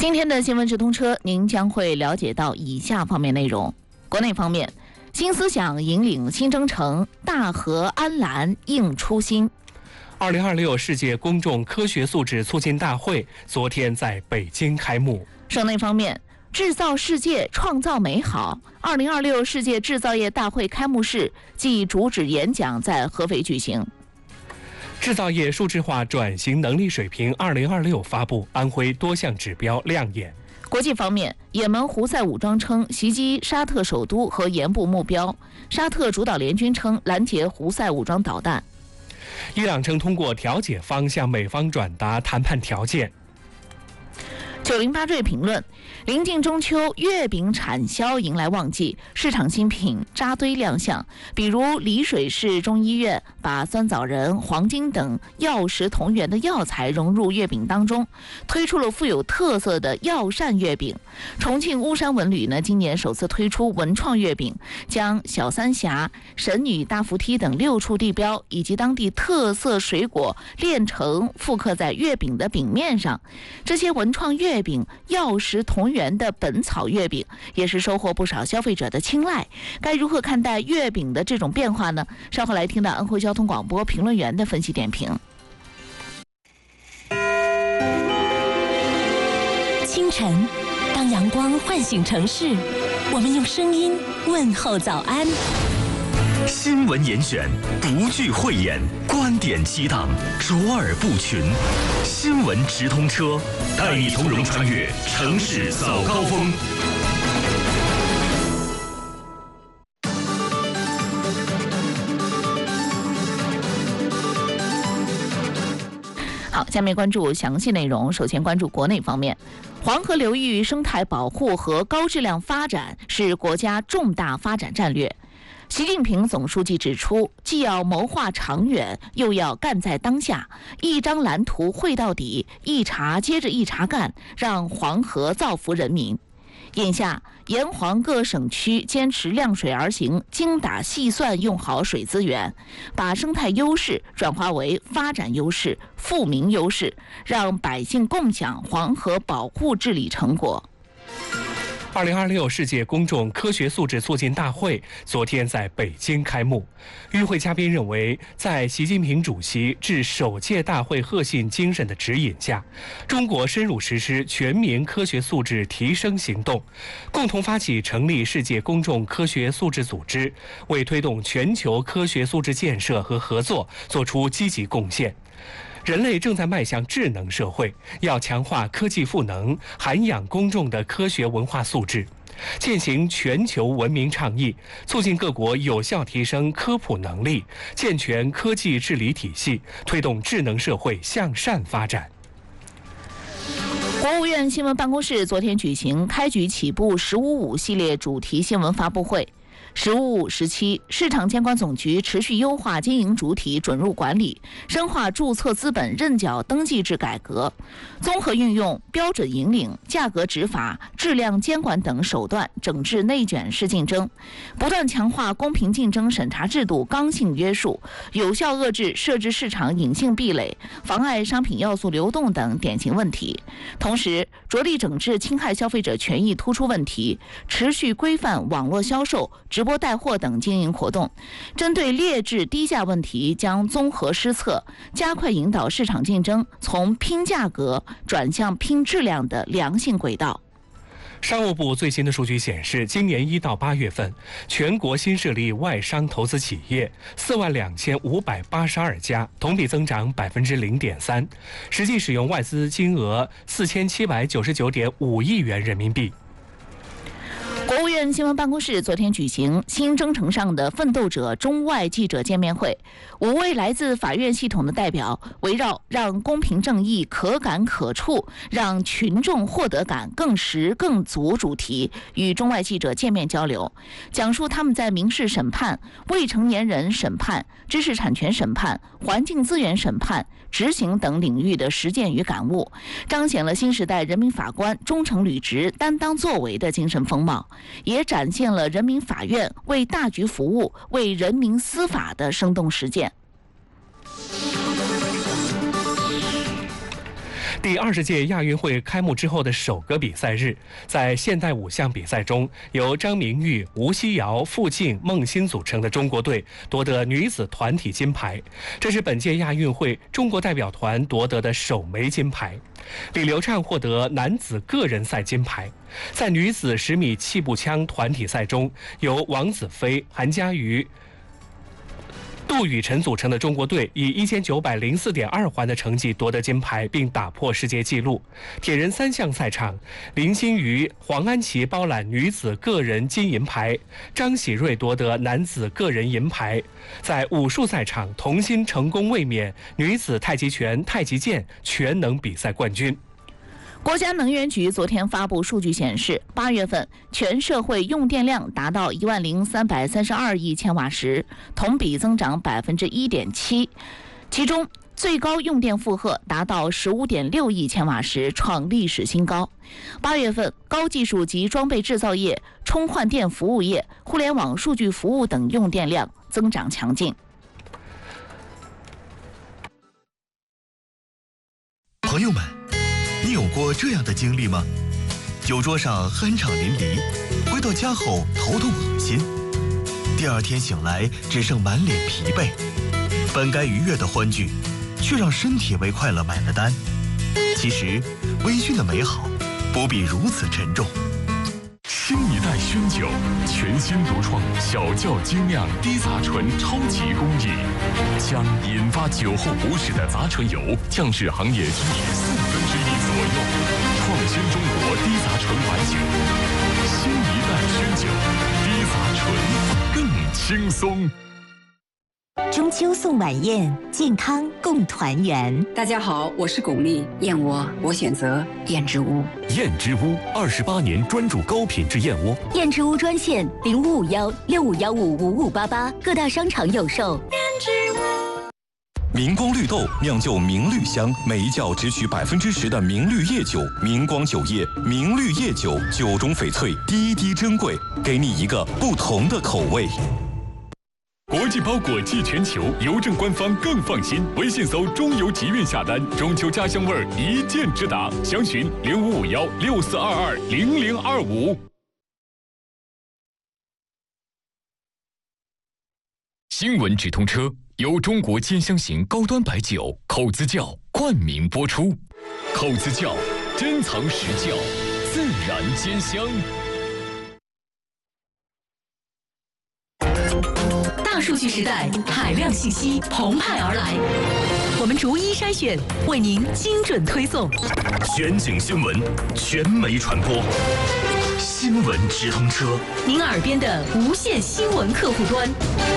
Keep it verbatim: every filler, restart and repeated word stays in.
今天的新闻直通车，您将会了解到以下方面内容：国内方面，新思想引领新征程，大和安澜应初心。 二零二六世界公众科学素质促进大会昨天在北京开幕。 省内方面，制造世界，创造美好。二零二六世界制造业大会开幕式暨主旨演讲在合肥举行。 制造业数字化转型能力水平二零二六发布，安徽多项指标亮眼。 国际方面，也门胡塞武装称袭击沙特首都和沿部目标，沙特主导联军称拦截胡塞武装导弹。 伊朗称通过调解方向美方转达谈判条件。 九零八坠评论：临近中秋，月饼产销迎来旺季，市场新品扎堆亮相。比如丽水市中医院把酸枣仁、黄金等药食同源的药材融入月饼当中，推出了富有特色的药膳月饼。重庆巫山文旅呢，今年首次推出文创月饼，将小三峡、神女大扶梯等六处地标以及当地特色水果炼成复刻在月饼的饼面上。这些文创月饼药食同源的本草月饼也是收获不少消费者的青睐。该如何看待月饼的这种变化呢？稍后来听到安徽交通广播评论员的分析点评。 清晨，当阳光唤醒城市，我们用声音问候早安。 新闻严选，不惧讳言，观点激荡，卓尔不群。新闻直通车，带你从容穿越城市早高峰。 好，下面关注详细内容。首先关注国内方面，黄河流域生态保护和高质量发展是国家重大发展战略。习近平总书记指出，既要谋划长远，又要干在当下，一张蓝图绘到底，一茬接着一茬干，让黄河造福人民。眼下，沿黄各省区坚持量水而行，精打细算用好水资源，把生态优势转化为发展优势、富民优势，让百姓共享黄河保护治理成果。 二零二六世界公众科学素质促进大会昨天在北京开幕。与会嘉宾认为，在习近平主席致首届大会贺信精神的指引下，中国深入实施全民科学素质提升行动，共同发起成立世界公众科学素质组织，为推动全球科学素质建设和合作做出积极贡献。人类正在迈向智能社会，要强化科技赋能，涵养公众的科学文化素质，践行全球文明倡议，促进各国有效提升科普能力，健全科技治理体系，推动智能社会向善发展。 国务院新闻办公室昨天举行开局起步“十五五”系列主题新闻发布会。十五五时期，市场监管总局持续优化经营主体准入管理，深化注册资本认缴登记制改革，综合运用标准引领、价格执法、质量监管等手段整治内卷式竞争，不断强化公平竞争审查制度刚性约束，有效遏制设置市场隐性壁垒、妨碍商品要素流动等典型问题。同时，着力整治侵害消费者权益突出问题，持续规范网络销售、直播带货等经营活动，针对劣质低价问题将综合施策，加快引导市场竞争从拼价格转向拼质量的良性轨道。 商务部最新的数据显示，今年一到八月份，全国新设立外商投资企业四万两千五百八十二家，同比增长百分之零点三，实际使用外资金额四千七百九十九点五亿元人民币。 国务院新闻办公室昨天举行新征程上的奋斗者中外记者见面会，五位来自法院系统的代表围绕让公平正义可感可触，让群众获得感更实更足主题与中外记者见面交流，讲述他们在民事审判、未成年人审判、知识产权审判、环境资源审判、执行等领域的实践与感悟，彰显了新时代人民法官忠诚履职、担当作为的精神风貌，也展现了人民法院为大局服务、为人民司法的生动实践。 第二十届亚运会开幕之后的首个比赛日，在现代五项比赛中，由张明玉、吴希瑶、傅静、孟欣组成的中国队夺得女子团体金牌，这是本届亚运会中国代表团夺得的首枚金牌。李流畅获得男子个人赛金牌。在女子十米气步枪团体赛中，由王子飞、韩佳瑜、杜雨辰组成的中国队以一千九百零四点二环的成绩夺得金牌，并打破世界纪录。铁人三项赛场，林心如、黄安琪包揽女子个人金银牌，张喜瑞夺得男子个人银牌。在武术赛场，童心成功卫冕女子太极拳、太极剑全能比赛冠军。 国家能源局昨天发布数据显示，八月份全社会用电量达到一万零三百三十二亿千瓦时，同比增长百分之一点七，其中最高用电负荷达到十五点六亿千瓦时，创历史新高。八月份高技术及装备制造业、充换电服务业、互联网数据服务等用电量增长强劲。 朋友们，你有过这样的经历吗？酒桌上酣畅淋漓，回到家后头痛恶心，第二天醒来只剩满脸疲惫，本该愉悦的欢聚，却让身体为快乐买了单。其实，微醺的美好不必如此沉重。 新一代熏酒，全新独创小窖精酿低杂醇超级工艺，将引发酒后不适的杂醇油降至行业均值四分之一左右，创新中国低杂醇白酒。新一代熏酒，低杂醇更轻松。 中秋送晚宴，健康共团圆。 大家好，我是巩俐。燕窝，我选择燕之屋。 燕之屋二十八年专注高品质燕窝。 燕之屋专线零五五幺六五幺五五五八八，各大商场有售。燕之屋。 明光绿豆酿就明绿香，每一窖只取百分之十的明绿叶酒。明光酒业，明绿叶酒，酒中翡翠，滴滴珍贵，给你一个不同的口味。 国际包裹寄全球，邮政官方更放心。微信搜“中邮集运”下单，中秋家乡味儿一键直达。详询零五五幺六四二二零零二五。新闻直通车由中国兼香型高端白酒口子窖冠名播出。口子窖珍藏实窖，自然兼香。 大数据时代，海量信息澎湃而来，我们逐一筛选，为您精准推送。 全景新闻，全媒传播，新闻直通车， 您耳边的无线新闻客户端。